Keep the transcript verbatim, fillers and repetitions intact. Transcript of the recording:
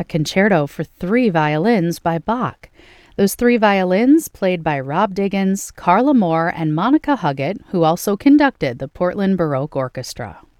a concerto for three violins by Bach. Those three violins played by Rob Diggins, Carla Moore, and Monica Huggett, who also conducted the Portland Baroque Orchestra.